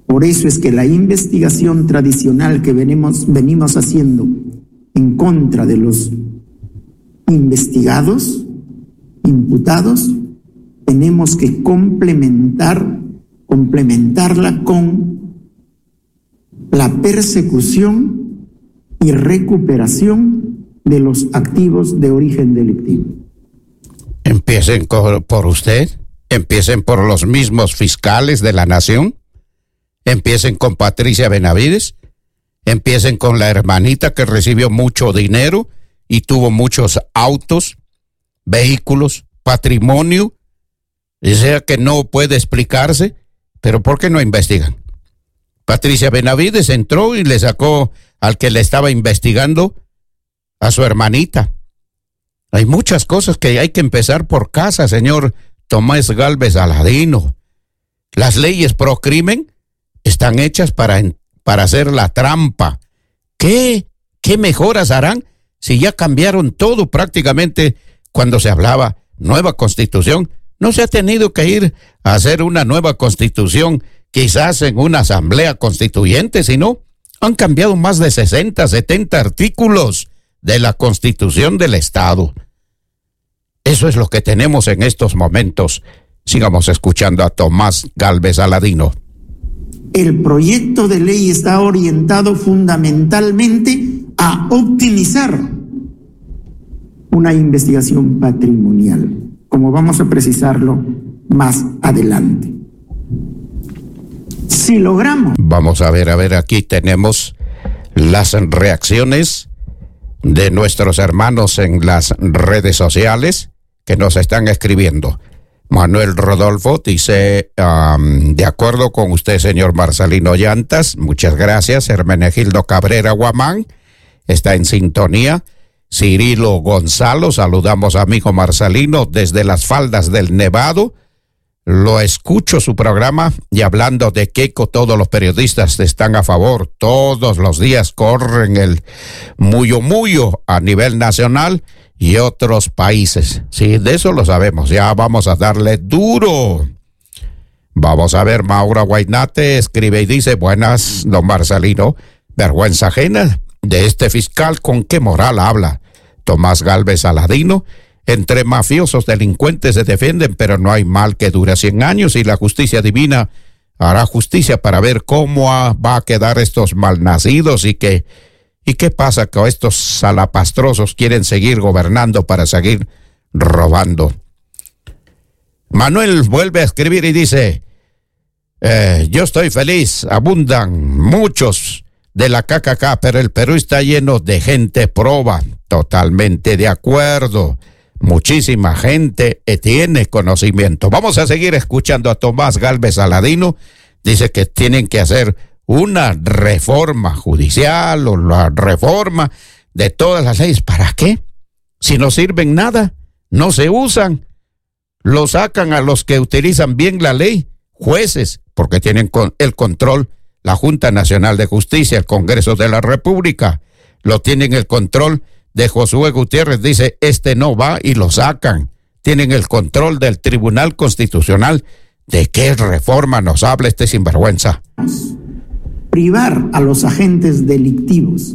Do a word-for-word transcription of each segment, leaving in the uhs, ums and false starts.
Por eso es que la investigación tradicional que venimos, venimos haciendo en contra de los investigados, imputados, tenemos que complementar, complementarla con la persecución y recuperación de los activos de origen delictivo. Empiecen por usted, empiecen por los mismos fiscales de la nación, empiecen con Patricia Benavides, empiecen con la hermanita que recibió mucho dinero y tuvo muchos autos, vehículos, patrimonio, o sea que no puede explicarse, pero ¿por qué no investigan? Patricia Benavides entró y le sacó al que le estaba investigando a su hermanita. Hay muchas cosas que hay que empezar por casa, señor Tomás Gálvez Saladino. Las leyes pro crimen están hechas para, para hacer la trampa. ¿Qué? ¿Qué mejoras harán si ya cambiaron todo prácticamente? Cuando se hablaba nueva constitución, no se ha tenido que ir a hacer una nueva constitución quizás en una asamblea constituyente, sino han cambiado más de sesenta, setenta artículos de la Constitución del Estado. Eso es lo que tenemos en estos momentos. Sigamos escuchando a Tomás Gálvez Saladino. El proyecto de ley está orientado fundamentalmente a optimizar una investigación patrimonial, como vamos a precisarlo más adelante. Si logramos... Vamos a ver, a ver, aquí tenemos las reacciones de nuestros hermanos en las redes sociales que nos están escribiendo. Manuel Rodolfo dice, um, de acuerdo con usted, señor Marcelino Llantas, muchas gracias. Hermenegildo Cabrera Guamán está en sintonía. Cirilo Gonzalo, saludamos a mi hijo Marcelino desde las faldas del Nevado. Lo escucho su programa y hablando de Keiko, todos los periodistas están a favor. Todos los días corren el muyo muyo a nivel nacional y otros países. Sí, de eso lo sabemos. Ya vamos a darle duro. Vamos a ver, Maura Guainate escribe y dice, buenas, don Marcelino, vergüenza ajena de este fiscal, ¿con qué moral habla? Tomás Gálvez Saladino, entre mafiosos delincuentes se defienden, pero no hay mal que dure cien años y la justicia divina hará justicia para ver cómo a, va a quedar estos malnacidos y que, y qué pasa que estos salapastrosos quieren seguir gobernando para seguir robando. Manuel vuelve a escribir y dice, eh, yo estoy feliz, abundan muchos de la K K K, pero el Perú está lleno de gente proba. Totalmente de acuerdo. Muchísima gente tiene conocimiento. Vamos a seguir escuchando a Tomás Gálvez Saladino. Dice que tienen que hacer una reforma judicial o la reforma de todas las leyes. ¿Para qué? Si no sirven nada, no se usan. Lo sacan a los que utilizan bien la ley, jueces, porque tienen el control. La Junta Nacional de Justicia, el Congreso de la República, lo tienen el control de Josué Gutiérrez, dice, este no va y lo sacan. Tienen el control del Tribunal Constitucional. ¿De qué reforma nos habla este sinvergüenza? Privar a los agentes delictivos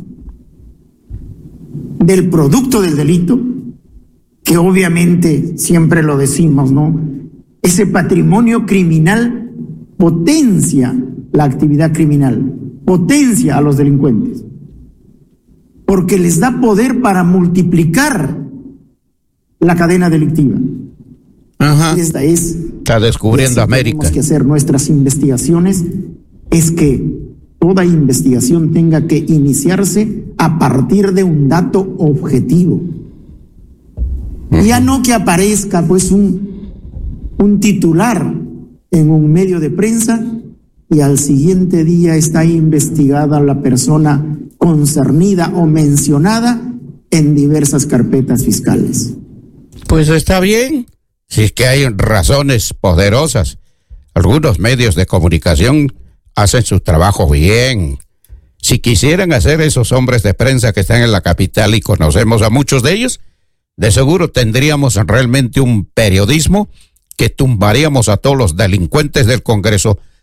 del producto del delito, que obviamente siempre lo decimos, ¿no? Ese patrimonio criminal potencia la actividad criminal, potencia a los delincuentes, porque les da poder para multiplicar la cadena delictiva. Ajá. Esta es, está descubriendo si América. Tenemos que hacer nuestras investigaciones, es que toda investigación tenga que iniciarse a partir de un dato objetivo. Uh-huh. Ya no que aparezca pues un, un titular en un medio de prensa y al siguiente día está investigada la persona concernida o mencionada en diversas carpetas fiscales. Pues está bien, si es que hay razones poderosas. Algunos medios de comunicación hacen su trabajo bien. Si quisieran hacer esos hombres de prensa que están en la capital y conocemos a muchos de ellos, de seguro tendríamos realmente un periodismo que tumbaríamos a todos los delincuentes del Congreso